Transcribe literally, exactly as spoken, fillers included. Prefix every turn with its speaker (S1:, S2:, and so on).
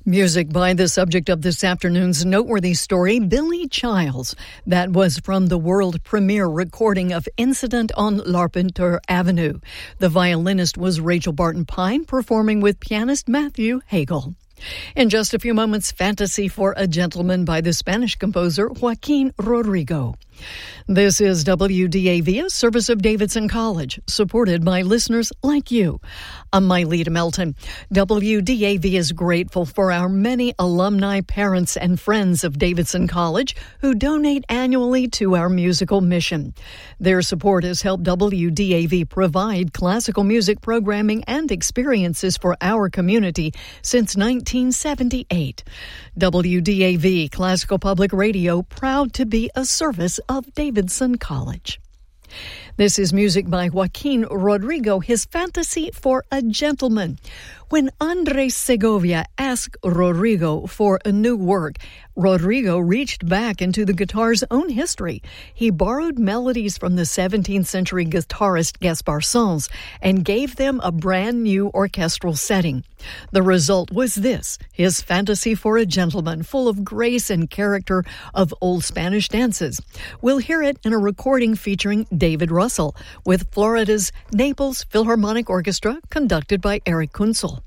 S1: Music by the subject of this afternoon's noteworthy story, Billy Childs. That was from the world premiere recording of Incident on Larpenteur Avenue. The violinist was Rachel Barton Pine, performing with pianist Matthew Hagel. In just a few moments, Fantasy for a Gentleman by the Spanish composer Joaquin Rodrigo. This is W D A V, a service of Davidson College, supported by listeners like you. I'm Myleta Melton. W D A V is grateful for our many alumni, parents, and friends of Davidson College who donate annually to our musical mission. Their support has helped W D A V provide classical music programming and experiences for our community since nineteen seventy-eight. W D A V Classical Public Radio, proud to be a service of Davidson College. This is music by Joaquin Rodrigo, his Fantasy for a Gentleman. When Andres Segovia asked Rodrigo for a new work, Rodrigo reached back into the guitar's own history. He borrowed melodies from the seventeenth century guitarist Gaspar Sanz and gave them a brand new orchestral setting. The result was this, his Fantasy for a Gentleman, full of grace and character of old Spanish dances. We'll hear it in a recording featuring David Russell with Florida's Naples Philharmonic Orchestra, conducted by Eric Kunzel.